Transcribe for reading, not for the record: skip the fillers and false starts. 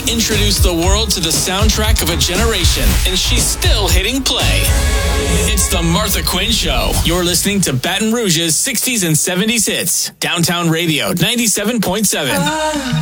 introduced the world to the soundtrack of a generation, and she's still hitting play. It's the Martha Quinn Show. You're listening to Baton Rouge's 60s and 70s hits. Downtown Radio 97.7.